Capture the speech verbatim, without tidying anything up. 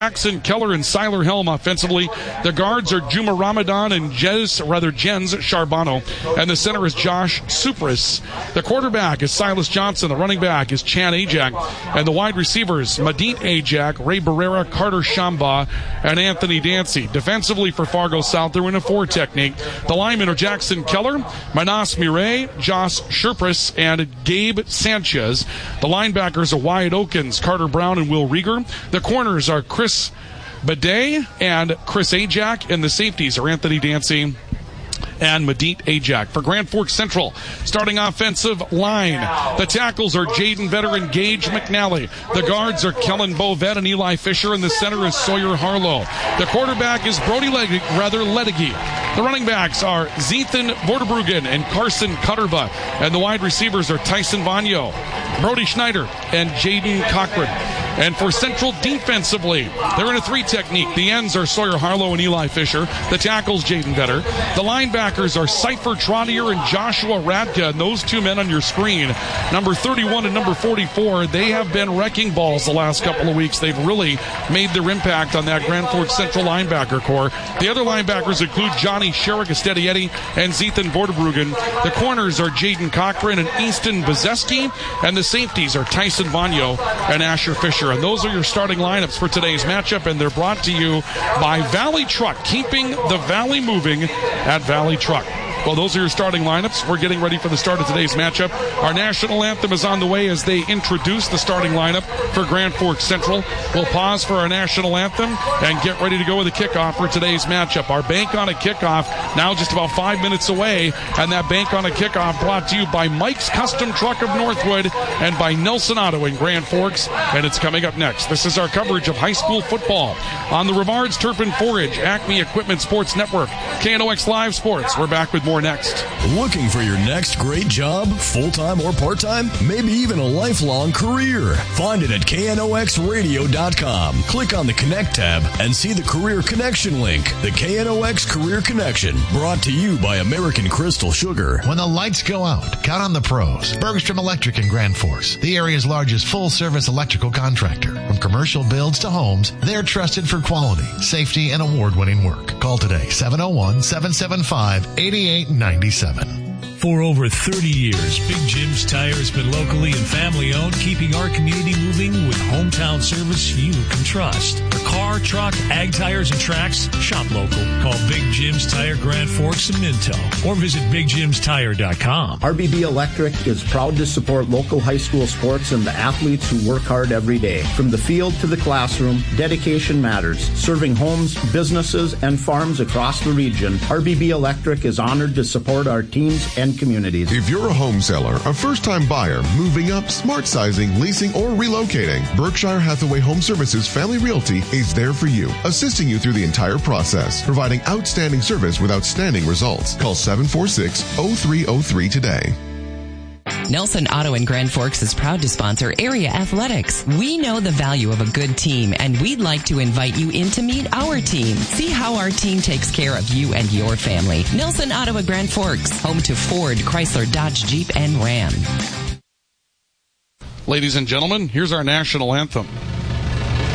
Jackson, Keller, and Seiler Helm offensively. The guards are Juma Ramadan and Jez, rather Jens Charbonneau. And the center is Josh Supras. The quarterback is Silas Johnson. The running back is Chan Ajak. And the wide receivers, Madit Ajak, Ray Barrera, Carter Shamba, and Anthony Dancy. Defensively for Fargo South, they're in a four technique. The linemen are Jackson Keller, Manas Mire, Josh Supras, and Gabe Sanchez. The linebackers are Wyatt Okins, Carter Brown, and Will Rieger. The corners are Chris Bidet and Chris Ajak, and the safeties are Anthony Dancy and Madit Ajak. For Grand Forks Central, starting offensive line, the tackles are Jaden Vetter and Gage McNally. The guards are Kellen Bovet and Eli Fisher, and the center is Sawyer Harlow. The quarterback is Brody Leg- rather Ledegi. The running backs are Zethan Vorderbruggen and Carson Cutterba, and the wide receivers are Tyson Vanyo, Brody Schneider, and Jaden Cochran. And for Central defensively, they're in a three technique. The ends are Sawyer Harlow and Eli Fisher. The tackles, Jaden Vetter. The linebackers are Cypher Trottier and Joshua Radka. And those two men on your screen, number thirty-one and number forty-four, they have been wrecking balls the last couple of weeks. They've really made their impact on that Grand Forks Central linebacker core. The other linebackers include Johnny Sherrick Estedieti and Zethan Vorderbruggen. The corners are Jaden Cochran and Easton Bazeski. And the safeties are Tyson Vanyo and Asher Fisher. And those are your starting lineups for today's matchup, and they're brought to you by Valley Truck, keeping the Valley moving at Valley Truck. Well, those are your starting lineups. We're getting ready for the start of today's matchup. Our national anthem is on the way as they introduce the starting lineup for Grand Forks Central. We'll pause for our national anthem and get ready to go with the kickoff for today's matchup. Our bank on a kickoff now just about five minutes away, and that bank on a kickoff brought to you by Mike's Custom Truck of Northwood and by Nelson Auto in Grand Forks, and it's coming up next. This is our coverage of high school football on the Rivards Turf and Forage, Acme Equipment Sports Network, K N O X Live Sports. We're back with more next. Looking for your next great job, full-time or part-time? Maybe even a lifelong career? Find it at K N O X radio dot com. Click on the Connect tab and see the Career Connection link. The K N O X Career Connection, brought to you by American Crystal Sugar. When the lights go out, count on the pros. Bergstrom Electric in Grand Forks, the area's largest full-service electrical contractor. From commercial builds to homes, they're trusted for quality, safety, and award-winning work. Call today, seven oh one, seven seven five, eight eight nine seven. For over thirty years, Big Jim's Tire has been locally and family-owned, keeping our community moving with hometown service you can trust. For car, truck, ag tires, and tracks, shop local. Call Big Jim's Tire, Grand Forks and Minto, or visit big jims tire dot com. R B B Electric is proud to support local high school sports and the athletes who work hard every day. From the field to the classroom, dedication matters. Serving homes, businesses, and farms across the region, R B B Electric is honored to support our teams and communities. If you're a home seller, a first-time buyer, moving up, smart sizing, leasing, or relocating, Berkshire Hathaway Home Services Family Realty is there for you, assisting you through the entire process, providing outstanding service with outstanding results. Call seven four six, oh three oh three today. Nelson Auto in Grand Forks is proud to sponsor area athletics. We know the value of a good team, and we'd like to invite you in to meet our team. See how our team takes care of you and your family. Nelson Auto at Grand Forks, home to Ford, Chrysler, Dodge, Jeep, and Ram. Ladies and gentlemen, here's our national anthem.